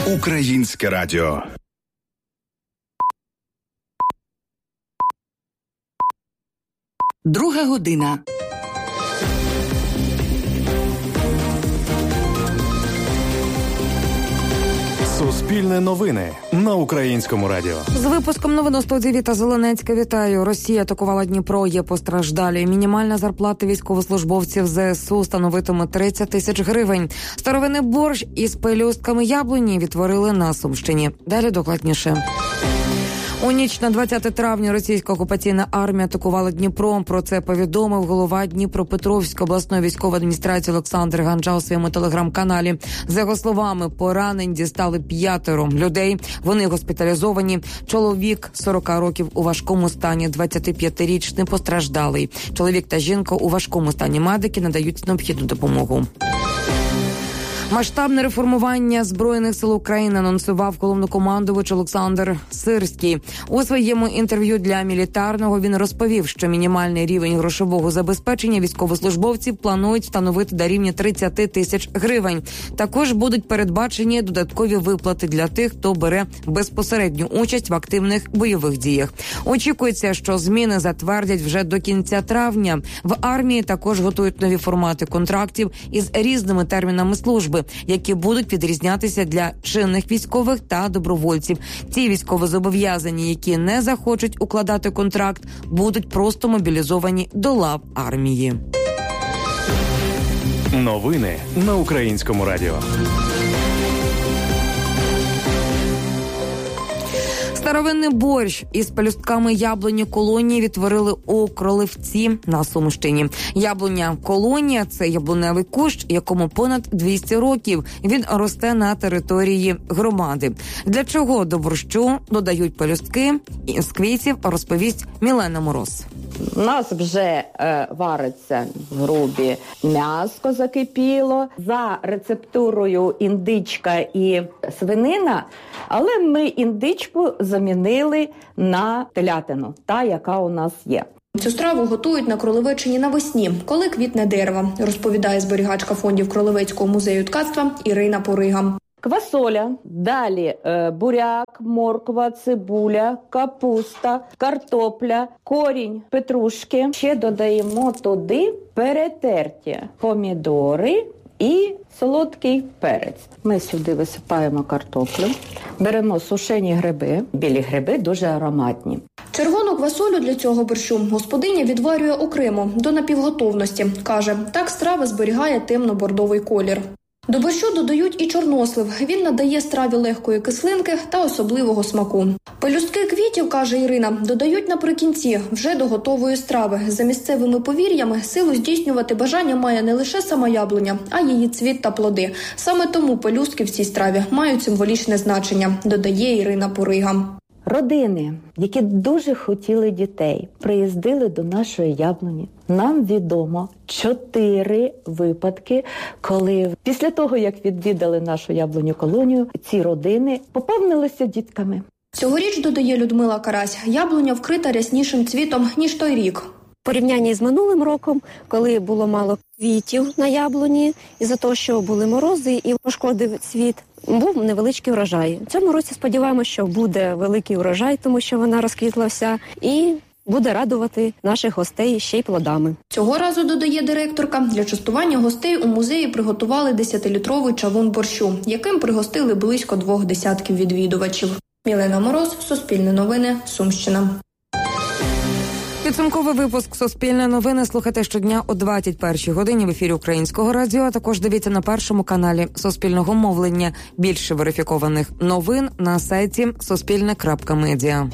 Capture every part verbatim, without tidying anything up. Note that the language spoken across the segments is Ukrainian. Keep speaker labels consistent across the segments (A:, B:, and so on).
A: Українське радіо.
B: Друга година.
C: Суспільне новини на Українському радіо.
D: З випуском новин у студії Віта Зеленецька. Вітаю. Росія атакувала Дніпро, є постраждалі. Мінімальна зарплата військовослужбовців ЗСУ становитиме тридцять тисяч гривень. Старовинний борщ із пелюстками яблуні відтворили на Сумщині. Далі докладніше. У ніч на двадцяте травня російська окупаційна армія атакувала Дніпро. Про це повідомив голова Дніпропетровської обласної військової адміністрації Олександр Ганджа у своєму телеграм-каналі. За його словами, поранень дістали п'ятеро людей. Вони госпіталізовані. Чоловік сорок років у важкому стані, двадцятип'ятирічний постраждалий. Чоловік та жінка у важкому стані. Медики надають необхідну допомогу. Масштабне реформування Збройних сил України анонсував головнокомандувач Олександр Сирський. У своєму інтерв'ю для Мілітарного він розповів, що мінімальний рівень грошового забезпечення військовослужбовців планують встановити до рівня тридцять тисяч гривень. Також будуть передбачені додаткові виплати для тих, хто бере безпосередню участь в активних бойових діях. Очікується, що зміни затвердять вже до кінця травня. В армії також готують нові формати контрактів із різними термінами служби, які будуть відрізнятися для чинних військових та добровольців. Ті військовозобов'язані, які не захочуть укладати контракт, будуть просто мобілізовані до лав армії.
C: Новини на Українському радіо.
D: Старовинний борщ із пелюстками яблуні колонії відтворили у Кролевці на Сумщині. Яблуня колонія – це яблуневий кущ, якому понад двісті років. Він росте на території громади. Для чого до борщу додають пелюстки з квітів, розповість Мілена Мороз.
E: У нас вже е, вариться в грубі м'ясо закипіло, за рецептурою індичка і свинина, але ми індичку замінили на телятину, та, яка у нас є.
F: Цю страву готують на Кролевеччині навесні, коли квітне дерево, розповідає зберігачка фондів Кролевецького музею ткацтва Ірина Порига.
E: Квасоля, далі е, буряк, морква, цибуля, капуста, картопля, корінь петрушки. Ще додаємо туди перетерті помідори і солодкий перець. Ми сюди висипаємо картоплю, беремо сушені гриби. Білі гриби дуже ароматні.
F: Червону квасолю для цього борщу господиня відварює окремо, до напівготовності. Каже, так страва зберігає темно-бордовий колір. До борщу додають і чорнослив. Він надає страві легкої кислинки та особливого смаку. Пелюстки квітів, каже Ірина, додають наприкінці, вже до готової страви. За місцевими повір'ями, силу здійснювати бажання має не лише сама яблуня, а її цвіт та плоди. Саме тому пелюстки в цій страві мають символічне значення, додає Ірина Порига.
E: Родини, які дуже хотіли дітей, приїздили до нашої яблуні. Нам відомо чотири випадки, коли після того, як відвідали нашу яблуню колонію, ці родини поповнилися дітками.
F: Цьогоріч, додає Людмила Карась, яблуня вкрита ряснішим цвітом, ніж той рік.
G: В порівнянні з минулим роком, коли було мало квітів на яблуні, із-за того, що були морози і пошкодив цвіт, був невеличкий урожай. В цьому році сподіваємося, що буде великий урожай, тому що вона розквітла вся, і буде радувати наших гостей ще й плодами.
F: Цього разу, додає директорка, для частування гостей у музеї приготували десятилітровий чавун борщу, яким пригостили близько двох десятків відвідувачів. Мілена Мороз, Суспільне новини, Сумщина.
D: Підсумковий випуск «Суспільне новини» слухайте щодня о двадцять першій годині в ефірі Українського радіо, а також дивіться на першому каналі Суспільного мовлення. Більше верифікованих новин на сайті суспільне крапка медіа.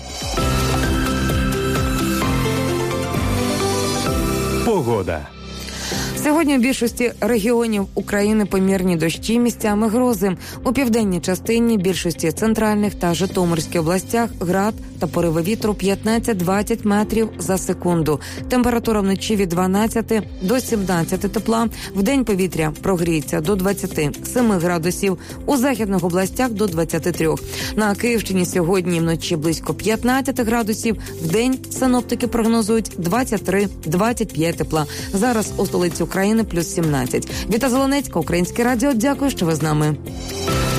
C: Погода.
D: Сьогодні у більшості регіонів України помірні дощі, місцями грози. У південній частині, більшості центральних та Житомирській областях град та пориви вітру п'ятнадцять-двадцять метрів за секунду. Температура вночі від дванадцяти до сімнадцяти тепла. Вдень повітря прогріється до двадцяти семи градусів. У західних областях до двадцяти трьох. На Київщині сьогодні вночі близько п'ятнадцяти градусів. Вдень синоптики прогнозують двадцять три - двадцять п'ять тепла. Зараз у столиці України плюс сімнадцять. Віта Зеленецька, Українське радіо. Дякую, що ви з нами.